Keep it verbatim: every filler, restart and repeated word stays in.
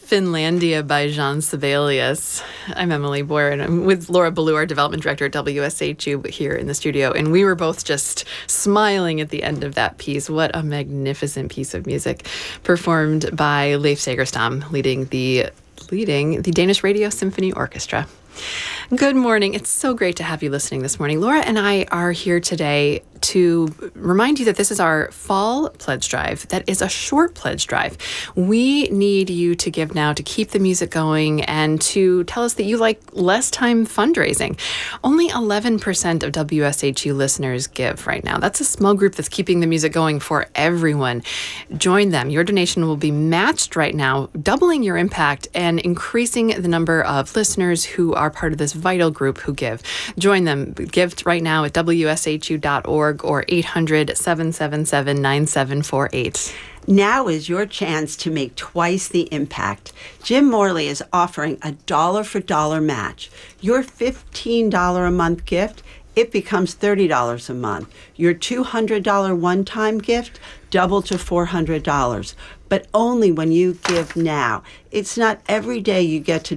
Finlandia by Jean Sibelius. I'm Emily Boyer, and I'm with Laura Ballou, our development director at W S H U here in the studio, and we were both just smiling at the end of that piece. What a magnificent piece of music, performed by Leif Segerstam, leading the leading the Danish Radio Symphony Orchestra. Good morning. It's so great to have you listening this morning. Laura and I are here today to remind you that this is our fall pledge drive. That is a short pledge drive. We need you to give now to keep the music going and to tell us that you like less time fundraising. Only eleven percent of W S H U listeners give right now. That's a small group that's keeping the music going for everyone. Join them. Your donation will be matched right now, doubling your impact and increasing the number of listeners who are part of this vital group who give. Join them. Give right now at W S H U dot org or eight hundred, seven seven seven, nine seven four eight. Now is your chance to make twice the impact. Jim Morley is offering a dollar for dollar match. Your fifteen dollars a month gift, it becomes thirty dollars a month. Your two hundred dollars one-time gift, double to four hundred dollars. But only when you give now. It's not every day you get to